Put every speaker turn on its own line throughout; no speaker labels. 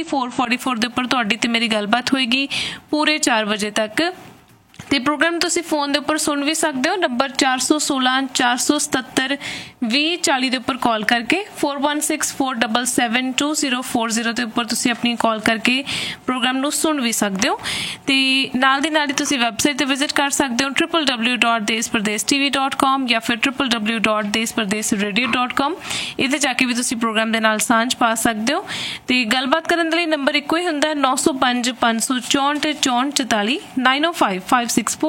6444 ਦੇ ਉੱਪਰ ਤੁਹਾਡੀ ਤੇ ਮੇਰੀ ਗੱਲਬਾਤ ਹੋਏਗੀ ਪੂਰੇ 4 ਵਜੇ ਤੱਕ। ਤੇ ਪ੍ਰੋਗਰਾਮ ਤੁਸੀਂ ਫੋਨ ਦੇ ਉੱਪਰ ਸੁਣ ਵੀ ਸਕਦੇ ਹੋ। ਨੰਬਰ 416 477 2040 ਦੇ ਉੱਪਰ ਕਾਲ ਕਰਕੇ 4164772040 ਦੇ ਉੱਪਰ ਤੁਸੀਂ ਆਪਣੀ ਕਾਲ ਕਰਕੇ ਪ੍ਰੋਗਰਾਮ ਨੂੰ ਸੁਣ ਵੀ ਸਕਦੇ ਹੋ। ਤੇ ਨਾਲ ਦੀ ਨਾਲ ਹੀ ਤੁਸੀਂ ਵੈਬਸਾਈਟ ਤੇ ਵਿਜ਼ਿਟ ਕਰ ਸਕਦੇ ਹੋ www.despardeestv.com ਜਾਂ ਫਿਰ www.despardeesradio.com। ਇਹਦੇ ਜਾ ਕੇ ਵੀ ਤੁਸੀਂ ਪ੍ਰੋਗਰਾਮ ਦੇ ਨਾਲ ਸਾਂਝ ਪਾ ਸਕਦੇ ਹੋ। ਤੇ ਗੱਲਬਾਤ ਕਰਨ ਦੇ ਲਈ ਨੰਬਰ ਇੱਕੋ ਹੀ ਹੁੰਦਾ 905 564 6444 905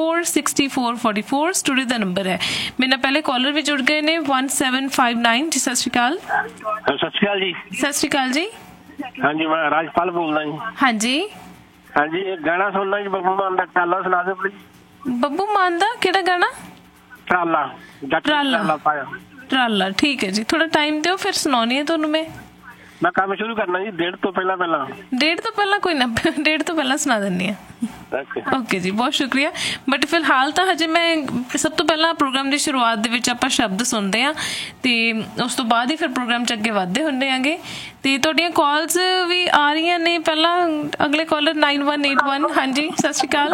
564 ਸਟੂਡੀਓ ਦਾ ਨੰਬਰ ਹੈ। ਮੇਰੇ ਨਾਲ ਪਹਿਲੇ ਕਾਲਰ ਵੀ ਜੁੜ ਗਏ ਨੇ 1759 ਜੀ। ਸਤਿ ਸ਼੍ਰੀ ਅਕਾਲ।
ਸਤਿ ਸ਼੍ਰੀ ਅਕਾਲ ਜੀ।
ਸਤਿ ਸ਼੍ਰੀ ਅਕਾਲ ਜੀ।
ਹਾਂਜੀ ਮੈਂ ਰਾਜਪਾਲ ਬੋਲਦਾ ਜੀ।
ਹਾਂਜੀ
ਹਾਂਜੀ ਇਹ ਗਾਣਾ ਸੁਣਨਾ ਜੀ ਬੱਬੂ ਮਾਨ ਦਾ ਟਰਾਲਾ ਸੁਣਾ ਦਿਓ ਪਲੀਜ਼।
ਬੱਬੂ ਮਾਨ ਦਾ ਕਿਹੜਾ ਗਾਣਾ?
ਟਰਾਲਾ ਪਾਇਆ।
ਟਰਾਲਾ ਠੀਕ ਹੈ ਜੀ। ਥੋੜਾ ਟਾਈਮ ਦਿਓ ਫਿਰ ਸੁਣਾਉਣੀ ਹੈ ਤੁਹਾਨੂੰ। ਮੈਂ
ਕੰਮ ਸ਼ੁਰੂ ਕਰਨਾ ਜੀ 1:30 ਤੋਂ ਪਹਿਲਾਂ।
ਕੋਈ ਨਾ 1:30 ਤੋਂ ਪਹਿਲਾਂ ਸੁਣਾ ਦਿੰਦੀ ਹਾਂ। ਓਕੇ ਜੀ ਬਹੁਤ ਸ਼ੁਕਰੀਆ। ਬਟ ਫਿਲਹਾਲ ਤਾਂ ਹਜੇ ਮੈਂ ਸਭ ਤੋਂ ਪਹਿਲਾਂ ਪ੍ਰੋਗਰਾਮ ਦੀ ਸ਼ੁਰੂਆਤ ਦੇ ਵਿੱਚ ਆਪਾਂ ਸ਼ਬਦ ਸੁਣਦੇ ਹਾਂ ਤੇ ਉਸ ਤੋਂ ਬਾਅਦ ਹੀ ਫਿਰ ਪ੍ਰੋਗਰਾਮ 'ਚ ਅੱਗੇ ਵੱਧਦੇ ਹੁੰਦੇ ਆਂਗੇ। ਤੇ ਤੁਹਾਡੀਆਂ ਕਾਲਸ ਵੀ ਆ ਰਹੀਆਂ ਨੇ। ਪਹਿਲਾਂ ਅਗਲੇ ਕਾਲਰ 9181। ਹਾਂਜੀ ਸਤਿ ਸ਼੍ਰੀ ਅਕਾਲ।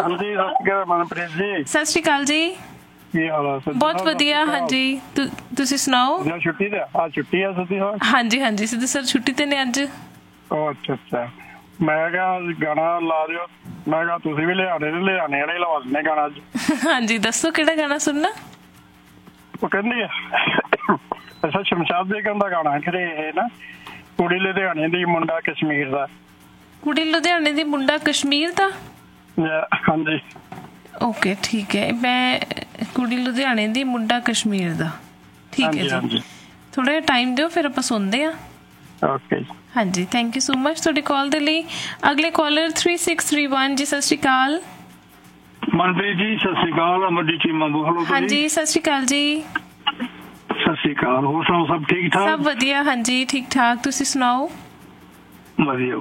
ਸਤਿ ਸ਼੍ਰੀ ਅਕਾਲ ਜੀ। ਬਹੁਤ ਵਧੀਆ। ਹਾਂਜੀ ਤੁਸੀਂ ਸੁਣਾਓ।
ਛੁੱਟੀ ਆ ਸਿੱਧੀ?
ਹਾਂਜੀ ਸਿੱਧੂ ਸਰ ਛੁੱਟੀ ਤੇ ਨੇ ਅੱਜ।
ਅੱਛਾ ਮੈਂ ਕਿਹਾ ਗਾਣਾ ਲਾ ਦਿਓ। ਮੈਂ ਕਿਹਾ ਤੁਸੀਂ ਵੀ ਲਿਆਣੇ ਵਾਲੇ ਲਵਾ ਦਿੰਦੇ ਗਾਣਾ ਅੱਜ।
ਹਾਂਜੀ ਦੱਸੋ ਕਿਹੜਾ ਗਾਣਾ ਸੁਣਨਾ?
ਉਹ ਕਹਿੰਦੀ ਆ ਅੱਛਾ ਸ਼ਮਸ਼ਾਦ ਬੇਗਮ ਦਾ ਗਾਣਾ ਖਰੇ ਇਹ ਨਾ ਕੁੜੀ ਲੁਧਿਆਣੇ ਦੀ ਮੁੰਡਾ ਕਸ਼ਮੀਰ ਦਾ।
ਕੁੜੀ ਲੁਧਿਆਣੇ ਦੀ ਮੁੰਡਾ ਕਸ਼ਮੀਰ ਦਾ।
ਹਾਂਜੀ
ਓਕੇ ਠੀਕ ਹੈ। ਮੈਂ ਕੁੜੀ ਲੁਧਿਆਣੇ ਦੀ ਮੁੰਡਾ ਕਸ਼ਮੀਰ ਦਾ। ਠੀਕ ਹੈ ਜੀ। ਥੋੜਾ ਜਿਹਾ ਟਾਈਮ ਦਿਓ ਫਿਰ ਆਪਾਂ ਸੁਣਦੇ ਹਾਂ।
ਓਕੇ
ਹਾਂਜੀ ਥੈਂਕ ਯੂ ਸੋ ਮਚ ਤੁਹਾਡੀ ਕਾਲ ਦੇ ਲਈ। ਅਗਲੇ ਕਾਲਰ 3631 ਜੀ। ਸਤਿ ਸ਼੍ਰੀ ਅਕਾਲ।
ਮਨਪ੍ਰੀਤ ਜੀ ਸਤਿ ਸ਼੍ਰੀ ਅਕਾਲ। ਅਮਰਜੀਤ ਚੀਮਾ ਬੋਲੋ।
ਹਾਂਜੀ ਸਤਿ ਸ਼੍ਰੀ ਅਕਾਲ ਜੀ।
ਸਤਿ ਸ਼੍ਰੀ ਅਕਾਲ। ਹੋਰ ਸੁਣਾਓ ਸਭ ਠੀਕ ਠਾਕ?
ਸਭ ਵਧੀਆ। ਹਾਂਜੀ ਠੀਕ ਠਾਕ ਤੁਸੀਂ ਸੁਣਾਓ?
ਵਧੀਆ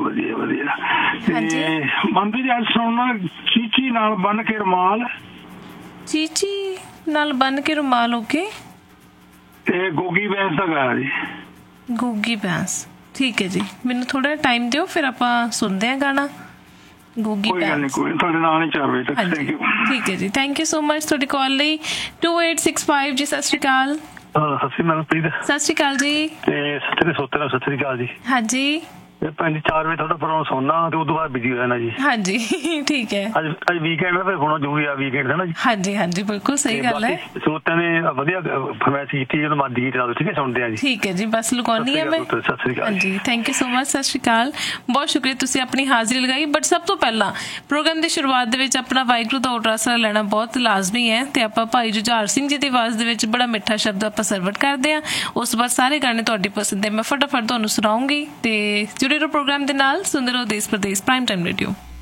ਮਨਪ੍ਰੀਤ ਅੱਜ ਸੁਣਨਾ ਚੀਚੀ ਨਾਲ ਬੰਨ ਕੇ ਰੁਮਾਲ।
ਚੀਚੀ ਨਾਲ ਬੰਨ ਕੇ ਰੁਮਾਲ। ਓਕੇ
ਤੇ ਗੋਗੀ ਬੈਂਸ ਦਾ ਗਾਇਆ ਜੀ।
ਗੋਗੀ ਬੈਂਸ ਠੀਕ ਹੈ ਜੀ। ਮੈਨੂੰ ਥੋੜਾ ਟਾਈਮ ਦਿਓ ਫਿਰ ਆਪਾਂ ਸੁਣਦੇ ਹਾਂ ਗਾਣਾ ਗੋਗੀ ਬੈਂਸ।
ਤੁਹਾਡੇ ਨਾਲ ਹੀ 4 ਵਜੇ ਤੱਕ।
ਠੀਕ ਹੈ ਜੀ ਥੈਂਕ ਯੂ ਸੋ ਮਚ ਤੁਹਾਡੀ ਕਾਲ ਲਈ। 2865 ਜੀ। ਸਤਿ ਸ਼੍ਰੀ ਅਕਾਲ।
ਸਤਿ ਸ਼੍ਰੀ ਅਕਾਲ ਜੀ। ਤੇ ਸਤਿ ਸ਼੍ਰੀ ਅਕਾਲ ਜੀ।
ਹਾਂਜੀ
4 ਵਜੇ ਤੁਹਾਡਾ ਪ੍ਰੋਗਰਾਮ ਸੁਣਨਾ ਤੇ ਉਦੋਂ ਬਾਅਦ ਬਿਜੀ ਹੋ ਜਾਣਾ ਜੀ।
ਹਾਂਜੀ ਠੀਕ ਹੈ।
ਅੱਜ ਵੀਕਐਂਡ ਦਾ ਹੋਣਾ ਜ਼ਰੂਰੀ ਆ। ਵੀਕਐਂਡ ਹੈ ਨਾ ਜੀ।
ਹਾਂਜੀ ਬਿਲਕੁਲ ਸਹੀ ਗੱਲ ਹੈ।
ਸਰੋਤਿਆਂ ਨੇ ਵਧੀਆ ਫਰਮਾਇਸ਼ ਕੀਤੀ ਜਦੋਂ ਮਰਜ਼ੀ ਗੀਤ ਲਾ ਦਿਓ। ਠੀਕ ਹੈ ਸੁਣਦੇ ਆ ਜੀ। ਠੀਕ
ਹੈ ਜੀ ਬਸ ਲਗਾਉਣੀ ਹੈ ਮੈਂ।
ਸਤਿ ਸ਼੍ਰੀ ਅਕਾਲ।
ਹਾਂਜੀ ਥੈਂਕ ਯੂ ਸੋ ਮਚ। ਸਤਿ ਸ਼੍ਰੀ ਅਕਾਲ। ਬਹੁਤ ਸ਼ੁਕਰੀਆ ਤੁਸੀਂ ਆਪਣੀ ਹਾਜ਼ਰੀ ਲਗਾਈ। ਬਟ ਸਭ ਤੋਂ ਪਹਿਲਾਂ ਪ੍ਰੋਗਰਾਮ ਦੀ ਸ਼ੁਰੂਆਤ ਦੇ ਵਿੱਚ ਆਪਣਾ ਵਾਹਿਗੁਰੂ ਦਾ ਉਟਰਾਸਰਾ ਲੈਣਾ ਬਹੁਤ ਲਾਜ਼ਮੀ ਹੈ ਤੇ ਆਪਾਂ ਭਾਈ ਜੁਝਾਰ ਸਿੰਘ ਜੀ ਦੀ ਆਵਾਜ਼ ਦੇ ਵਿੱਚ ਬੜਾ ਮਿੱਠਾ ਸ਼ਬਦ ਆਪਾਂ ਸਰਵਟ ਕਰਦੇ ਹਾਂ। ਉਸ ਤੋਂ ਬਾਅਦ ਸਾਰੇ ਗਾਣੇ ਤੁਹਾਡੀ ਪਸੰਦ ਦੇ ਮੈਂ ਫਟਾਫਟ ਤੁਹਾਨੂੰ ਸੁਣਾਉਂਗੀ ਤੇ ਜੁੜੇ ਰਹੋ ਪ੍ਰੋਗਰਾਮ ਦੇ ਨਾਲ। ਸੁਣਦੇ ਰਹੋ ਦੇਸ ਪ੍ਰਦੇਸ ਪ੍ਰਾਈਮ ਟਾਈਮ ਰੇਡੀਓ।